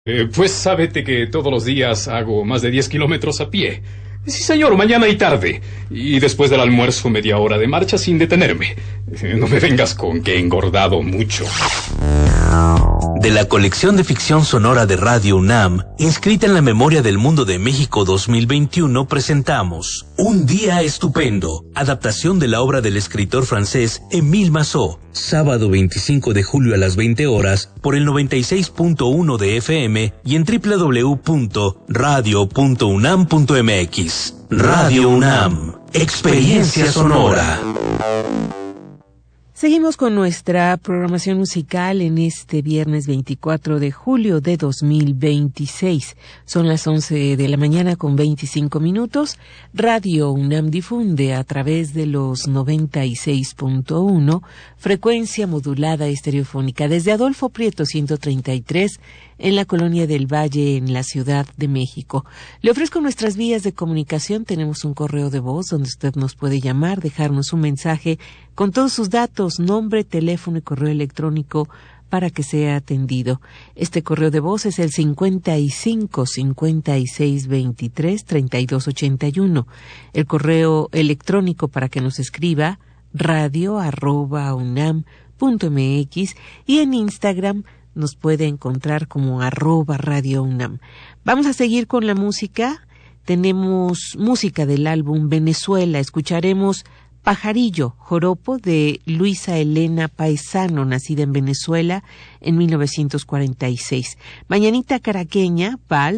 Pues sábete que todos los días hago más de 10 kilómetros a pie. Sí, señor, mañana y tarde. Y después del almuerzo, media hora de marcha sin detenerme. No me vengas con que he engordado mucho. De la colección de ficción sonora de Radio UNAM, inscrita en la Memoria del Mundo de México 2021, presentamos Un Día Estupendo, adaptación de la obra del escritor francés Émile Massot, sábado 25 de julio a las 20 horas, por el 96.1 de FM y en www.radio.unam.mx. Radio UNAM, experiencia sonora. Seguimos con nuestra programación musical en este viernes 24 de julio de 2026. Son las 11 de la mañana con 25 minutos. Radio UNAM difunde a través de los 96.1, frecuencia modulada estereofónica, desde Adolfo Prieto 133, en la Colonia del Valle, en la Ciudad de México. Le ofrezco nuestras vías de comunicación. Tenemos un correo de voz donde usted nos puede llamar, dejarnos un mensaje con todos sus datos, nombre, teléfono y correo electrónico para que sea atendido. Este correo de voz es el 55 56 23 32 81. El correo electrónico para que nos escriba radio@unam.mx, y en Instagram nos puede encontrar como @Radio UNAM. Vamos a seguir con la música. Tenemos música del álbum Venezuela. Escucharemos Pajarillo, joropo de Luisa Elena Paesano, nacida en Venezuela en 1946. Mañanita Caraqueña, vals.